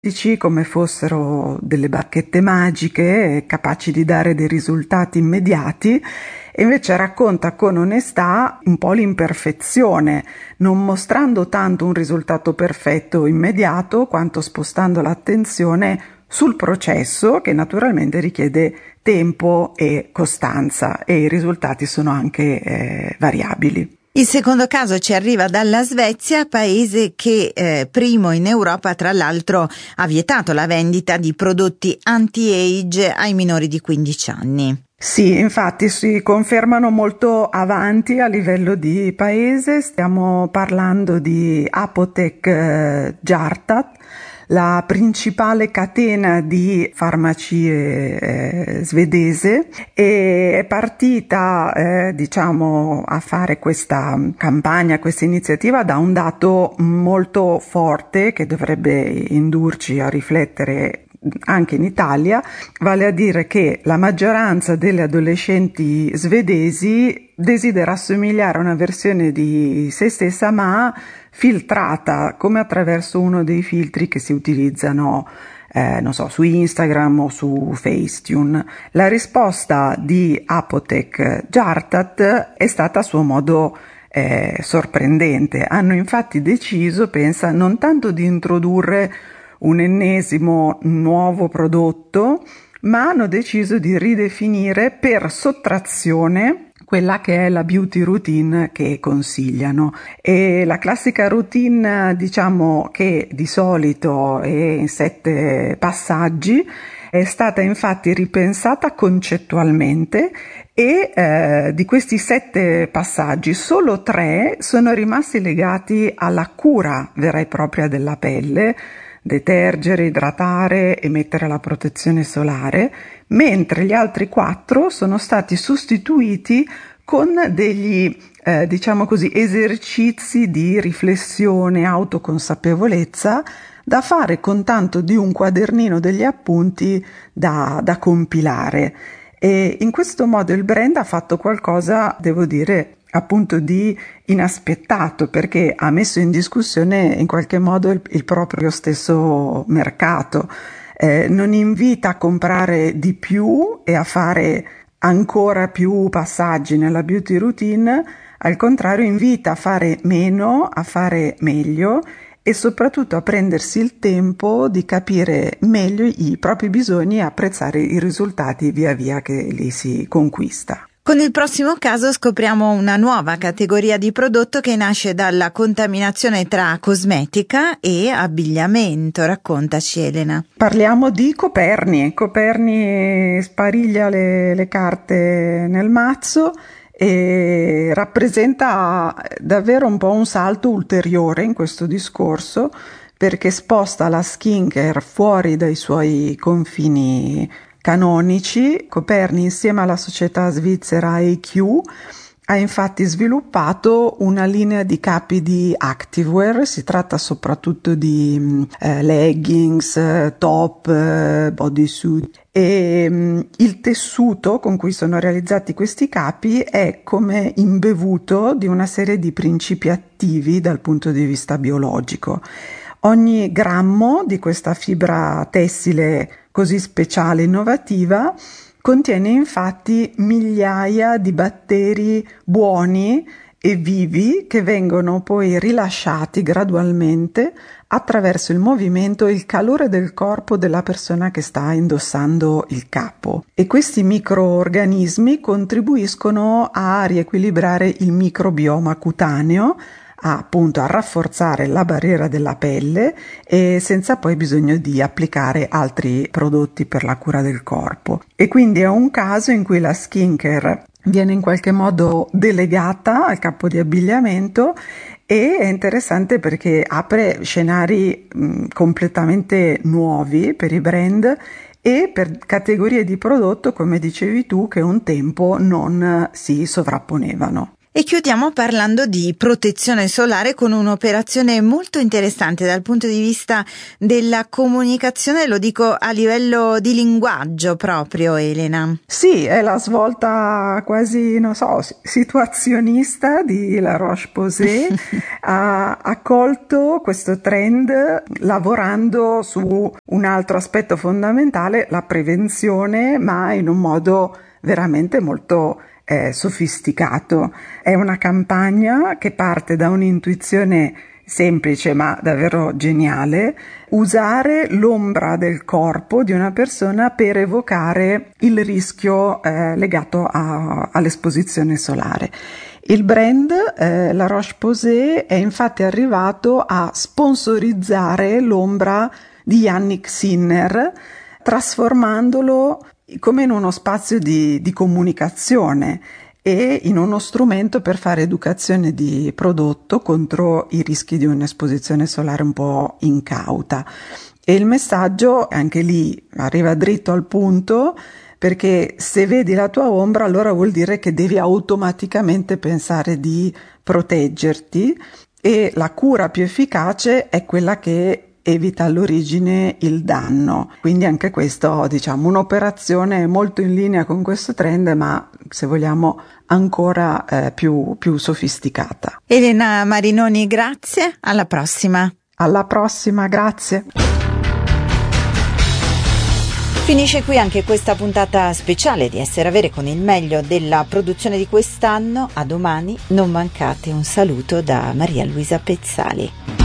come fossero delle bacchette magiche capaci di dare dei risultati immediati, e invece racconta con onestà un po' l'imperfezione, non mostrando tanto un risultato perfetto immediato quanto spostando l'attenzione sul processo, che naturalmente richiede tempo e costanza, e i risultati sono anche variabili. Il secondo caso ci arriva dalla Svezia, paese che primo in Europa, tra l'altro, ha vietato la vendita di prodotti anti-age ai minori di 15 anni. Sì, infatti si confermano molto avanti a livello di paese. Stiamo parlando di Apotek Jartat, la principale catena di farmacie svedese, e è partita a fare questa campagna, questa iniziativa da un dato molto forte che dovrebbe indurci a riflettere anche in Italia, vale a dire che la maggioranza delle adolescenti svedesi desidera assomigliare a una versione di se stessa, ma filtrata, come attraverso uno dei filtri che si utilizzano su Instagram o su Facetune. La risposta di Apotek Jartat è stata a suo modo sorprendente. Hanno infatti deciso, pensa, non tanto di introdurre un ennesimo nuovo prodotto, ma hanno deciso di ridefinire per sottrazione quella che è la beauty routine che consigliano. E la classica routine, che di solito è in 7 passaggi, è stata infatti ripensata concettualmente, e di questi 7 passaggi solo 3 sono rimasti legati alla cura vera e propria della pelle: detergere, idratare e mettere la protezione solare, mentre gli altri 4 sono stati sostituiti con degli esercizi di riflessione, autoconsapevolezza da fare con tanto di un quadernino degli appunti da compilare. E in questo modo il brand ha fatto qualcosa, devo dire, appunto di inaspettato, perché ha messo in discussione in qualche modo il proprio stesso mercato. Non invita a comprare di più e a fare ancora più passaggi nella beauty routine, al contrario invita a fare meno, a fare meglio e soprattutto a prendersi il tempo di capire meglio i propri bisogni e apprezzare i risultati via via che li si conquista. Con il prossimo caso scopriamo una nuova categoria di prodotto che nasce dalla contaminazione tra cosmetica e abbigliamento. Raccontaci, Elena. Parliamo di Coperni. Coperni spariglia le carte nel mazzo e rappresenta davvero un po' un salto ulteriore in questo discorso, perché sposta la skincare fuori dai suoi confini canonici. Coperni, insieme alla società svizzera EQ, ha infatti sviluppato una linea di capi di activewear. Si tratta soprattutto di leggings, top, bodysuit, e il tessuto con cui sono realizzati questi capi è come imbevuto di una serie di principi attivi dal punto di vista biologico. Ogni grammo di questa fibra tessile così speciale e innovativa contiene infatti migliaia di batteri buoni e vivi che vengono poi rilasciati gradualmente attraverso il movimento e il calore del corpo della persona che sta indossando il capo. E questi microorganismi contribuiscono a riequilibrare il microbioma cutaneo, appunto a rafforzare la barriera della pelle, e senza poi bisogno di applicare altri prodotti per la cura del corpo. E quindi è un caso in cui la skincare viene in qualche modo delegata al capo di abbigliamento, e è interessante perché apre scenari completamente nuovi per i brand e per categorie di prodotto, come dicevi tu, che un tempo non si sovrapponevano. E chiudiamo parlando di protezione solare con un'operazione molto interessante dal punto di vista della comunicazione, lo dico a livello di linguaggio proprio, Elena. Sì, è la svolta quasi, situazionista di La Roche-Posay. Ha colto questo trend lavorando su un altro aspetto fondamentale, la prevenzione, ma in un modo veramente molto sofisticato. È una campagna che parte da un'intuizione semplice ma davvero geniale: usare l'ombra del corpo di una persona per evocare il rischio legato all'esposizione solare. Il brand La Roche-Posay è infatti arrivato a sponsorizzare l'ombra di Jannik Sinner, trasformandolo come in uno spazio di comunicazione e in uno strumento per fare educazione di prodotto contro i rischi di un'esposizione solare un po' incauta. E il messaggio anche lì arriva dritto al punto, perché se vedi la tua ombra allora vuol dire che devi automaticamente pensare di proteggerti, e la cura più efficace è quella che evita all'origine il danno. Quindi anche questo, un'operazione molto in linea con questo trend, ma se vogliamo ancora più sofisticata. Elena Marinoni, grazie, alla prossima. Alla prossima, grazie. Finisce qui anche questa puntata speciale di Essere Avere con il meglio della produzione di quest'anno. A domani, non mancate un saluto da Maria Luisa Pezzali.